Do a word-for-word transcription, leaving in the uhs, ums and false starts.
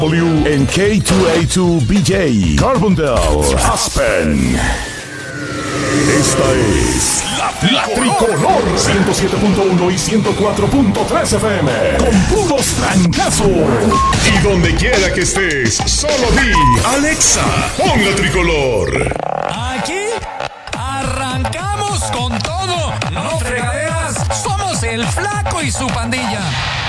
W en K dos A dos B J, Carbondale, Aspen. Esta es la, la Tricolor ciento siete punto uno y ciento cuatro punto tres F M con puros trancazos. Y donde quiera que estés, solo di Alexa, pon la Tricolor. Aquí arrancamos con todo. No fregaderas, somos el Flaco y su pandilla.